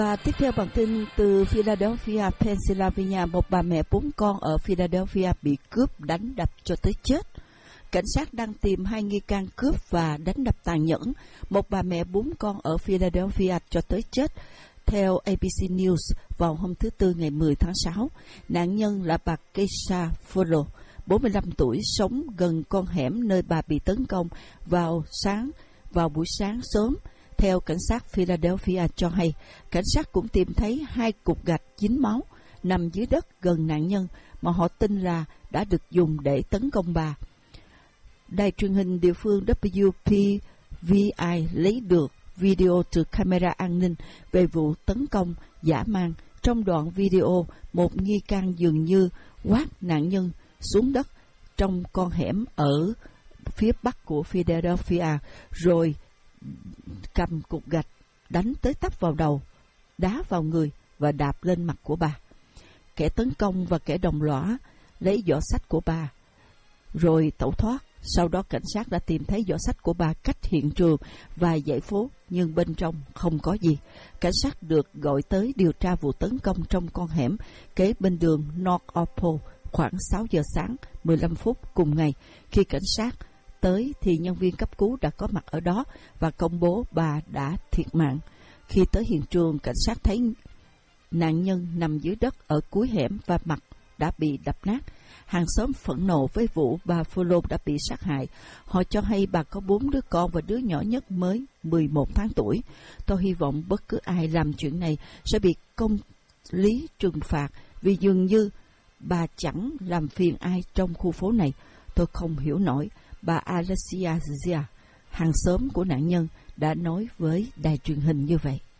Và tiếp theo bản tin từ Philadelphia, Pennsylvania, một bà mẹ 4 con ở Philadelphia bị cướp đánh đập cho tới chết. Cảnh sát đang tìm 2 nghi can cướp và đánh đập tàn nhẫn một bà mẹ 4 con ở Philadelphia cho tới chết. Theo ABC News, vào hôm thứ Tư ngày 10 tháng 6, nạn nhân là bà Keisha Furlow, 45 tuổi, sống gần con hẻm nơi bà bị tấn công vào buổi sáng sớm. Theo cảnh sát Philadelphia cho hay, cảnh sát cũng tìm thấy 2 cục gạch dính máu nằm dưới đất gần nạn nhân mà họ tin là đã được dùng để tấn công bà. Đài truyền hình địa phương WPVI lấy được video từ camera an ninh về vụ tấn công dã man. Trong đoạn video, một nghi can dường như quát nạn nhân xuống đất trong con hẻm ở phía bắc của Philadelphia, rồi cầm cục gạch đánh tới tấp vào đầu, đá vào người và đạp lên mặt của bà. Kẻ tấn công và kẻ đồng lõa lấy giỏ xách của bà rồi tẩu thoát. Sau đó cảnh sát đã tìm thấy giỏ xách của bà cách hiện trường vài dãy phố, nhưng bên trong không có gì. Cảnh sát được gọi tới điều tra vụ tấn công trong con hẻm kế bên đường North Opal khoảng 6 giờ sáng 15 phút cùng ngày. Khi cảnh sát tới thì nhân viên cấp cứu đã có mặt ở đó và công bố bà đã thiệt mạng. Khi tới hiện trường, cảnh sát thấy nạn nhân nằm dưới đất ở cuối hẻm và mặt đã bị đập nát. Hàng xóm phẫn nộ với vụ bà Furlow đã bị sát hại. Họ cho hay bà có 4 đứa con và đứa nhỏ nhất mới 11 tháng tuổi. Tôi hy vọng bất cứ ai làm chuyện này sẽ bị công lý trừng phạt, vì dường như bà chẳng làm phiền ai trong khu phố này. Tôi không hiểu nổi, bà Alessia Zia, hàng xóm của nạn nhân, đã nói với đài truyền hình như vậy.